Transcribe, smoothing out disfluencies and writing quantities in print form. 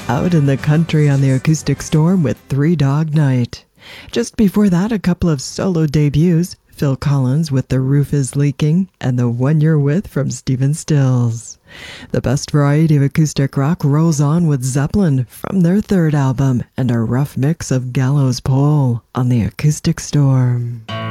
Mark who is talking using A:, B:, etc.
A: Out in the Country on the Acoustic Storm with Three Dog Night. Just before that, a couple of solo debuts. Phil Collins with The Roof is Leaking and The One You're With from Stephen Stills. The best variety of acoustic rock rolls on with Zeppelin from their third album and a rough mix of Gallows Pole on the Acoustic Storm.